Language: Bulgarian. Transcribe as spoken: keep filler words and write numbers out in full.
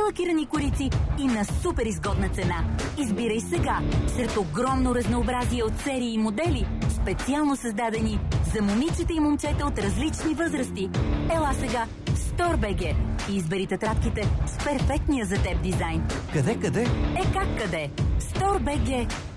лакирани корици и на супер изгодна цена. Избирай сега сред огромно разнообразие от серии и модели, специално създадени за момичета и момчета от различни възрасти. Ела сега в Store.бг и избери тетрадките с перфектния за теб дизайн. Къде, къде? Е как къде? Store.бг.